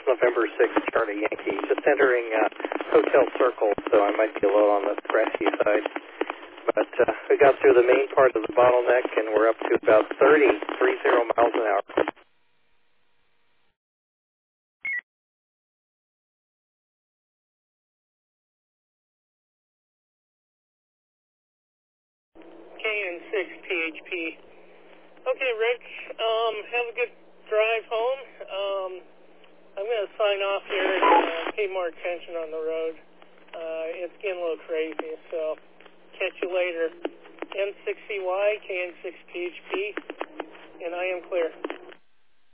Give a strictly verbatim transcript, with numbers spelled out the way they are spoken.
November sixth, Charlie Yankee. Just entering uh, Hotel Circle, so I might be a little on the grassy side. But uh, we got through the main part of the bottleneck, and we're up to about thirty, thirty miles an hour. K N six P H P. Okay, Rick, um, have a good drive home. Um, I'm going to sign off here and uh, pay more attention on the road. Uh, it's getting a little crazy, so catch you later. N six C Y, K N six P H P, and I am clear.